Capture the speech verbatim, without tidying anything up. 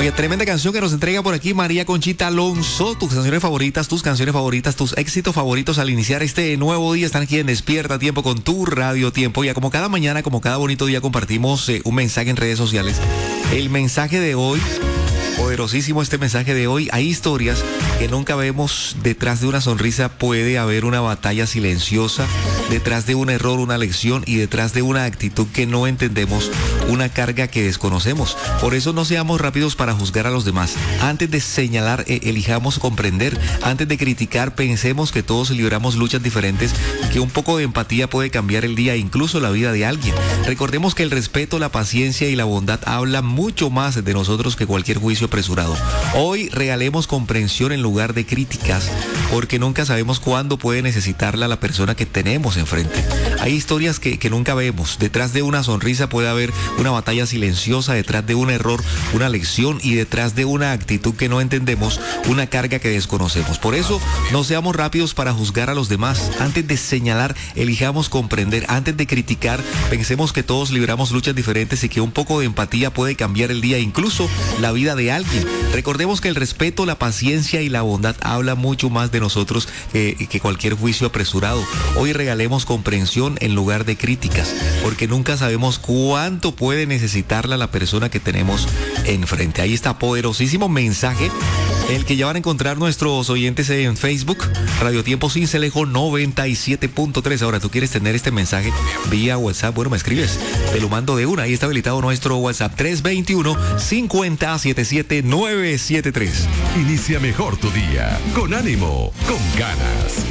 Oye, tremenda canción que nos entrega por aquí María Conchita Alonso. Tus canciones favoritas, tus canciones favoritas, tus éxitos favoritos al iniciar este nuevo día están aquí en Despierta Tiempo con tu Radio Tiempo. Ya como cada mañana, como cada bonito día compartimos eh, un mensaje en redes sociales. El mensaje de hoy, poderosísimo este mensaje de hoy. Hay historias que nunca vemos. Detrás de una sonrisa puede haber una batalla silenciosa, detrás de un error una lección y detrás de una actitud que no entendemos una carga que desconocemos. Por eso no seamos rápidos para juzgar a los demás. Antes de señalar, eh, elijamos comprender. Antes de criticar, pensemos que todos libramos luchas diferentes, que un poco de empatía puede cambiar el día, incluso la vida de alguien. Recordemos que el respeto, la paciencia y la bondad hablan mucho más de nosotros que cualquier juicio apresurado. Hoy regalemos comprensión en lugar de críticas, porque nunca sabemos cuándo puede necesitarla la persona que tenemos enfrente. Hay historias que, que nunca vemos. Detrás de una sonrisa puede haber una batalla silenciosa, detrás de un error una lección y detrás de una actitud que no entendemos una carga que desconocemos. Por eso no seamos rápidos para juzgar a los demás. Antes de señalar, elijamos comprender. Antes de criticar, pensemos que todos libramos luchas diferentes y que un poco de empatía puede cambiar el día, incluso la vida de alguien. Recordemos que el respeto, la paciencia y la bondad habla mucho más de nosotros que, que cualquier juicio apresurado. Hoy regalemos comprensión en lugar de críticas, porque nunca sabemos cuánto puede necesitarla la persona que tenemos enfrente. Ahí está, poderosísimo mensaje, el que ya van a encontrar nuestros oyentes en Facebook, Radio Tiempo Cincelejo noventa y siete punto tres. Ahora, tú quieres tener este mensaje vía WhatsApp, bueno, me escribes, te lo mando de una. Ahí está habilitado nuestro WhatsApp, tres dos uno, cinco cero, siete siete nueve siete tres. Inicia mejor tu día, con ánimo, con ganas.